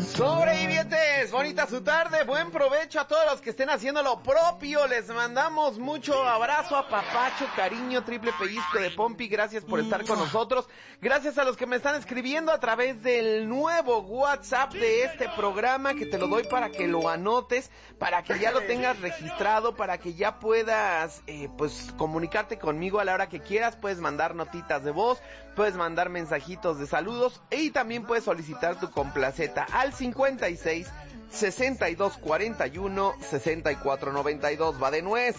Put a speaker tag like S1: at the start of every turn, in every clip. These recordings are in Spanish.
S1: Sobrevivientes, bonita su tarde, buen provecho a todos los que estén haciendo lo propio, les mandamos mucho abrazo, apapacho, cariño, triple pellizco de Pompi, gracias por estar con nosotros, gracias a los que me están escribiendo a través del nuevo WhatsApp de este programa, que te lo doy para que lo anotes, para que ya lo tengas registrado, para que ya puedas, pues, comunicarte conmigo a la hora que quieras, puedes mandar notitas de voz, puedes mandar mensajitos de saludos, y también puedes solicitar tu complaceta al 56 62 41 64 92. Va de nuez.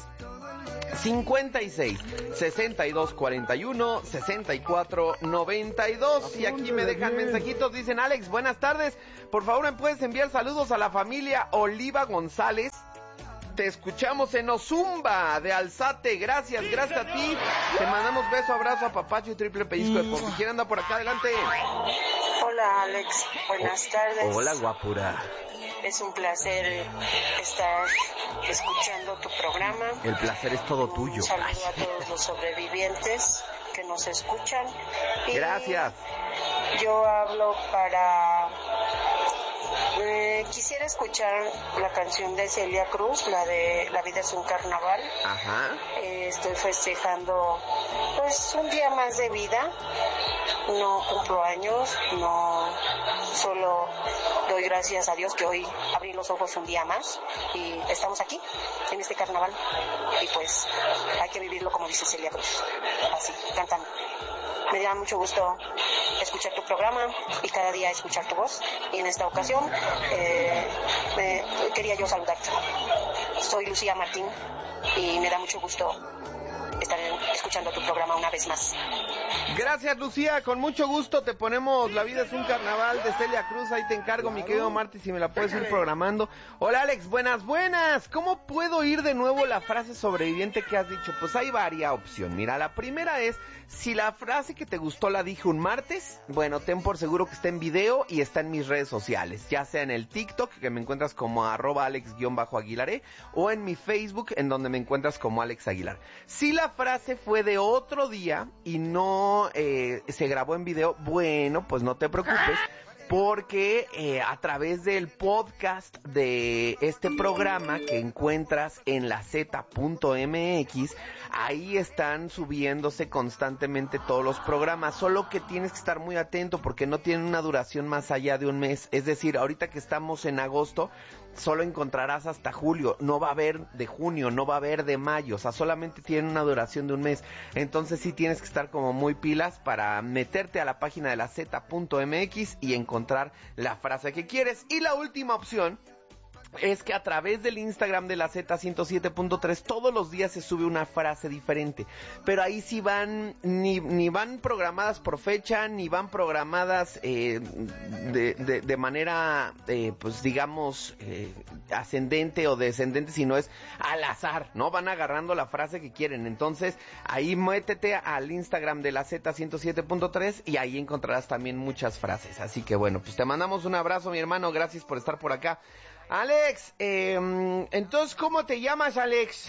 S1: 56 62 41 64 92. Y aquí me dejan mensajitos, dicen: Alex, buenas tardes, por favor me puedes enviar saludos a la familia Oliva González. Te escuchamos en Ozumba de Alzate, gracias a ti. Te mandamos beso, abrazo, apapacho y triple pellizco de Pompi. ¿Quién anda por acá? Adelante.
S2: Hola Alex, buenas tardes.
S1: Hola guapura.
S2: Es un placer estar escuchando tu programa.
S1: El placer es todo tuyo.
S2: Un saludo a todos los sobrevivientes que nos escuchan. Y
S1: gracias.
S2: Yo hablo para... quisiera escuchar la canción de Celia Cruz, la de La vida es un carnaval.
S1: Ajá.
S2: Estoy festejando pues un día más de vida. No cumplo años, no, solo doy gracias a Dios que hoy abrí los ojos un día más y estamos aquí en este carnaval y pues hay que vivirlo como dice Celia Cruz, así, cantando. Me da mucho gusto escuchar tu programa y cada día escuchar tu voz. Y en esta ocasión quería yo saludarte. Soy Lucía Martín y me da mucho gusto estar escuchando tu programa una vez más.
S1: Gracias, Lucía, con mucho gusto te ponemos La vida es un carnaval de Celia Cruz, ahí te encargo, mi querido Marty, si me la puedes ir programando. Hola Alex, buenas, ¿cómo puedo oír de nuevo la frase sobreviviente que has dicho? Pues hay varias opciones, mira, la primera es, si la frase que te gustó la dije un martes, bueno, ten por seguro que está en video y está en mis redes sociales, ya sea en el TikTok, que me encuentras como @Alex_Aguilaré, o en mi Facebook, en donde me encuentras como Alex Aguilar. Si la frase fue de otro día y no se grabó en video, bueno, pues no te preocupes, porque a través del podcast de este programa que encuentras en la Z.mx, ahí están subiéndose constantemente todos los programas, solo que tienes que estar muy atento porque no tienen una duración más allá de un mes, es decir, ahorita que estamos en agosto, solo encontrarás hasta julio, no va a haber de junio, no va a haber de mayo, o sea, solamente tienen una duración de un mes, entonces sí tienes que estar como muy pilas para meterte a la página de la Z.mx y encontrar la frase que quieres. Y la última opción es que a través del Instagram de la Z107.3 todos los días se sube una frase diferente, pero ahí sí van, ni van programadas por fecha, ni van programadas de manera, pues digamos, ascendente o descendente, sino es al azar, ¿no? Van agarrando la frase que quieren, entonces ahí métete al Instagram de la Z107.3 y ahí encontrarás también muchas frases, así que bueno, pues te mandamos un abrazo, mi hermano, gracias por estar por acá. Alex, entonces, ¿cómo te llamas, Alex?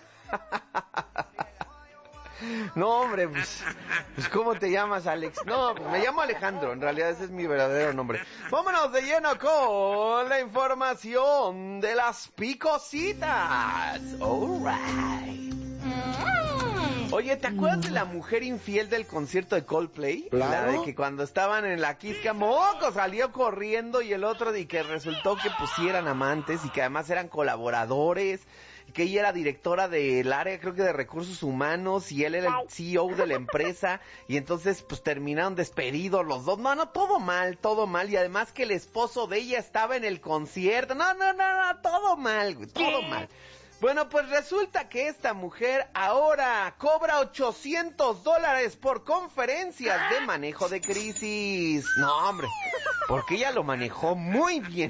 S1: No, hombre, pues, ¿cómo te llamas, Alex? No, pues, me llamo Alejandro, en realidad ese es mi verdadero nombre. Vámonos de lleno con la información de las picositas. All right. Oye, ¿te acuerdas de la mujer infiel del concierto de Coldplay?
S3: Claro.
S1: La de que cuando estaban en la Kiss Cam, moco, salió corriendo y el otro y que resultó que pusieran amantes y que además eran colaboradores, y que ella era directora del área, creo que de recursos humanos, y él era el CEO de la empresa, y entonces pues terminaron despedidos los dos. No, todo mal, y además que el esposo de ella estaba en el concierto. No, todo mal, güey, todo mal. Bueno, pues resulta que esta mujer ahora cobra $800 por conferencias de manejo de crisis. No, hombre, porque ella lo manejó muy bien.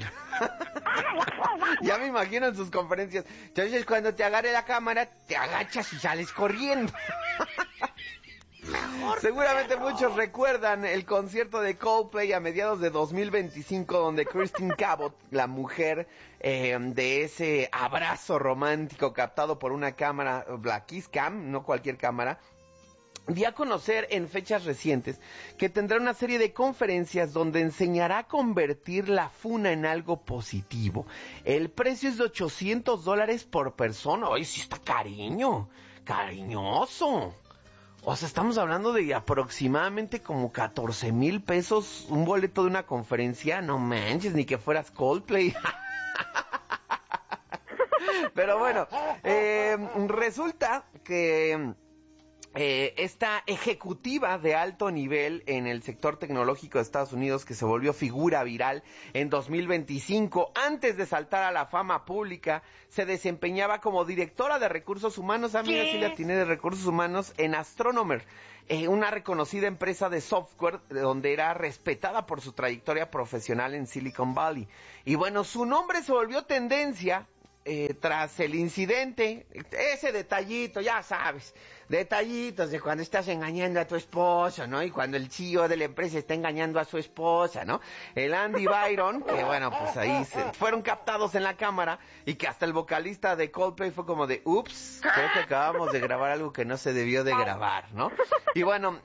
S1: Ya me imagino en sus conferencias. Entonces, cuando te agarre la cámara, te agachas y sales corriendo. Seguramente muchos recuerdan el concierto de Coldplay a mediados de 2025, donde Christine Cabot, la mujer de ese abrazo romántico captado por una cámara, la Kiss Cam, no cualquier cámara, dio a conocer en fechas recientes que tendrá una serie de conferencias donde enseñará a convertir la funa en algo positivo. El precio es de $800 por persona. ¡Ay, sí está cariñoso! O sea, estamos hablando de aproximadamente como 14,000 pesos un boleto de una conferencia. No manches, ni que fueras Coldplay. Pero bueno, resulta que esta ejecutiva de alto nivel en el sector tecnológico de Estados Unidos, que se volvió figura viral en 2025, antes de saltar a la fama pública, se desempeñaba como directora de recursos humanos, mira, sí la tiene de recursos humanos, en Astronomer, una reconocida empresa de software donde era respetada por su trayectoria profesional en Silicon Valley. Y bueno, su nombre se volvió tendencia tras el incidente, ese detallito, ya sabes, detallitos de cuando estás engañando a tu esposo, ¿no? Y cuando el CEO de la empresa está engañando a su esposa, ¿no? El Andy Byron, que bueno, pues ahí fueron captados en la cámara y que hasta el vocalista de Coldplay fue como de, ups, creo que acabamos de grabar algo que no se debió de grabar, ¿no? Y bueno,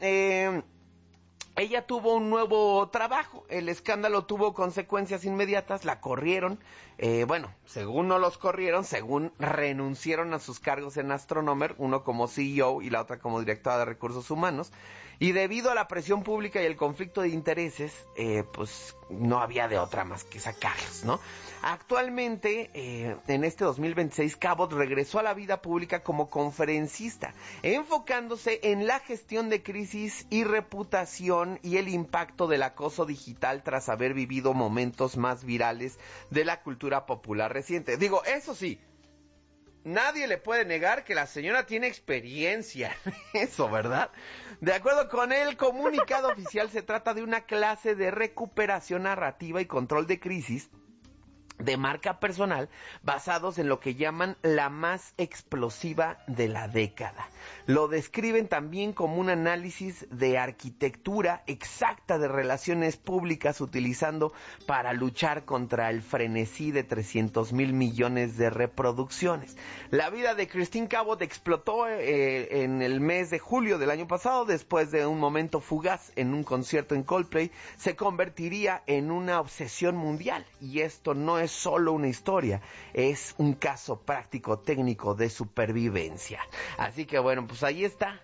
S1: ella tuvo un nuevo trabajo, el escándalo tuvo consecuencias inmediatas, la corrieron, bueno, según no los corrieron, según renunciaron a sus cargos en Astronomer, uno como CEO y la otra como directora de recursos humanos, y debido a la presión pública y el conflicto de intereses, pues no había de otra más que sacarlos, ¿no? Actualmente, en este 2026, Cabot regresó a la vida pública como conferencista, enfocándose en la gestión de crisis y reputación y el impacto del acoso digital tras haber vivido momentos más virales de la cultura popular reciente. Digo, eso sí, nadie le puede negar que la señora tiene experiencia en eso, ¿verdad? De acuerdo con el comunicado oficial, se trata de una clase de recuperación narrativa y control de crisis de marca personal basados en lo que llaman la más explosiva de la década. Lo describen también como un análisis de arquitectura exacta de relaciones públicas utilizando para luchar contra el frenesí de 300,000 millones de reproducciones. La vida de Christine Cabot explotó en el mes de julio del año pasado después de un momento fugaz en un concierto en Coldplay. Se convertiría en una obsesión mundial y esto no es solo una historia, es un caso práctico técnico de supervivencia. Así que bueno, pues ahí está.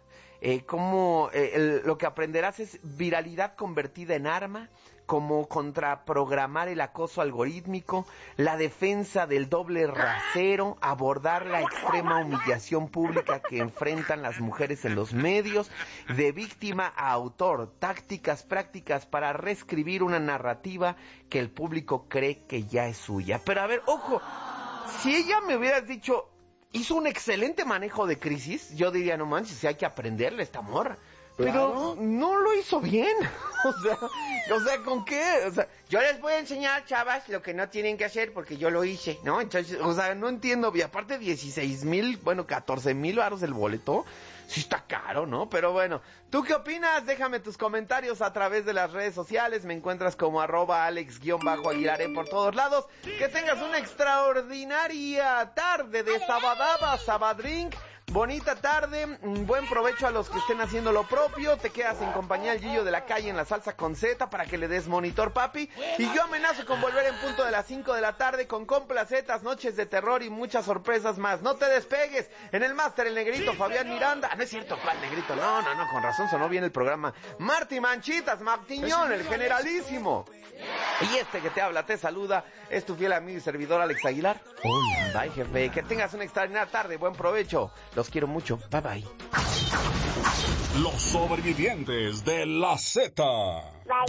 S1: Lo que aprenderás es viralidad convertida en arma, cómo contraprogramar el acoso algorítmico, la defensa del doble rasero, abordar la extrema humillación pública que enfrentan las mujeres en los medios, de víctima a autor, tácticas prácticas para reescribir una narrativa que el público cree que ya es suya. Pero a ver, ojo, si ella me hubieras dicho, hizo un excelente manejo de crisis, yo diría, no manches, si hay que aprenderle a esta morra. Pero claro, no lo hizo bien. O sea, ¿con qué? O sea, yo les voy a enseñar, chavas, lo que no tienen que hacer porque yo lo hice, ¿no? Entonces, o sea, no entiendo. Y aparte 16,000, bueno, 14,000 varos el boleto. Sí está caro, ¿no? Pero bueno, ¿tú qué opinas? Déjame tus comentarios a través de las redes sociales. Me encuentras como @Alex_Aguilar por todos lados. Que tengas una extraordinaria tarde de Sabadaba, Sabadrink. Bonita tarde, buen provecho a los que estén haciendo lo propio. Te quedas en compañía del Gillo de la Calle en la salsa con Z para que le des monitor, papi. Y yo amenazo con volver en punto de las 5 de la tarde con complacetas, noches de terror y muchas sorpresas más. No te despegues. En el máster el negrito Fabián Miranda. No es cierto, ¿cuál negrito? No, con razón sonó bien el programa. Marty Manchitas, Martiñón, el generalísimo. Y este que te habla, te saluda, es tu fiel amigo y servidor Alex Aguilar. Hola. Bye, jefe. Que tengas una extraordinaria tarde. Buen provecho. Los quiero mucho. Bye, bye.
S3: Los sobrevivientes de la Z.